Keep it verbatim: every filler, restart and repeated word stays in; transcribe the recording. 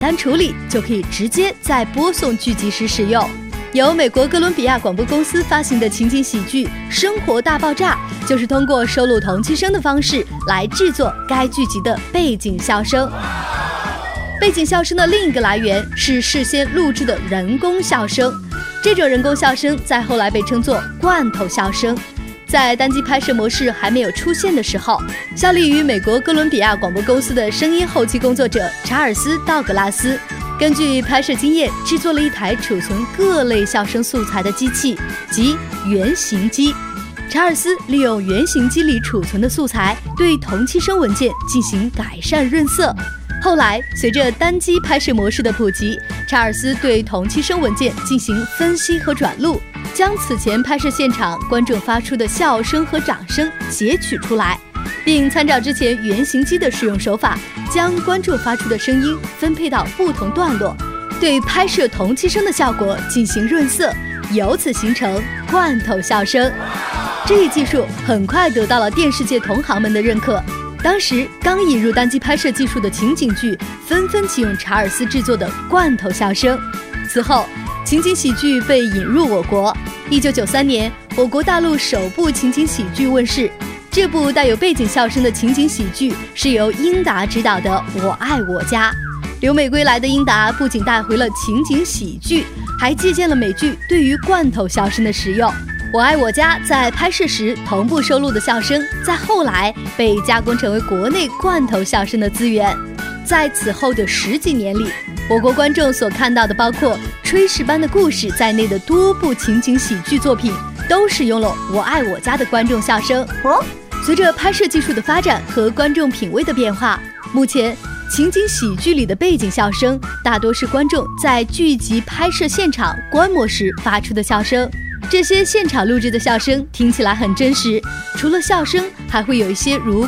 单处理，就可以直接在播送剧集时使用。由美国哥伦比亚广播公司发行的情景喜剧《生活大爆炸》，就是通过收录同期声的方式来制作该剧集的背景笑声。背景笑声的另一个来源是事先录制的人工笑声，这种人工笑声在后来被称作罐头笑声。在单机拍摄模式还没有出现的时候，效力于美国哥伦比亚广播公司的声音后期工作者查尔斯·道格拉斯，根据拍摄经验制作了一台储存各类笑声素材的机器，即原型机。查尔斯利用原型机里储存的素材，对同期声文件进行改善润色。后来，随着单机拍摄模式的普及，查尔斯对同期声文件进行分析和转录，将此前拍摄现场观众发出的笑声和掌声截取出来，并参照之前原型机的使用手法，将观众发出的声音分配到不同段落，对拍摄同期声的效果进行润色，由此形成罐头笑声。这一技术很快得到了电视界同行们的认可。当时刚引入单机拍摄技术的情景剧纷纷启用查尔斯制作的罐头笑声。此后，情景喜剧被引入我国。一九九三年，我国大陆首部情景喜剧问世。这部带有背景笑声的情景喜剧是由英达执导的《我爱我家》。留美归来的英达不仅带回了情景喜剧，还借鉴了美剧对于罐头笑声的使用。我爱我家在拍摄时同步收录的笑声，在后来被加工成为国内罐头笑声的资源。在此后的十几年里，我国观众所看到的包括《炊事班的故事》在内的多部情景喜剧作品，都使用了我爱我家的观众笑声。随着拍摄技术的发展和观众品味的变化，目前情景喜剧里的背景笑声大多是观众在剧集拍摄现场观摩时发出的笑声。这些现场录制的笑声听起来很真实，除了笑声，还会有一些如